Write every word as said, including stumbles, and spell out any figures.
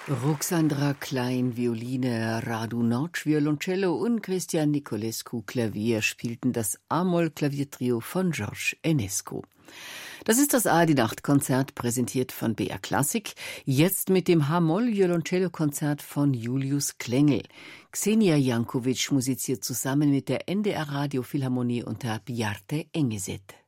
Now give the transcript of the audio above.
Ruxandra Klein, Violine, Radu Notch, Violoncello und Christian Nicolescu, Klavier, spielten das A-Moll-Klaviertrio von George Enescu. Das ist das A-die-Nacht-Konzert, präsentiert von B R Klassik, jetzt mit dem H-Moll-Violoncello-Konzert von Julius Klengel. Xenia Jankovic musiziert zusammen mit der N D R Radio Philharmonie unter Bjarte Engeset.